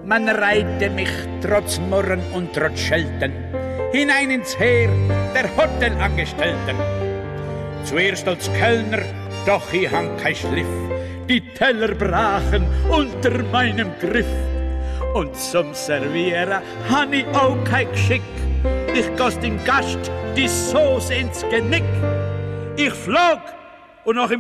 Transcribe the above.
Man reihte mich trotz Murren und trotz Schelten hinein ins Heer der Hotelangestellten. Zuerst als Kellner, doch ich hang kein Schliff, die Teller brachen unter meinem Griff. Und zum Servieren han ich auch kein Geschick, ich goss dem Gast die Sauce ins Genick. Ich flog und noch im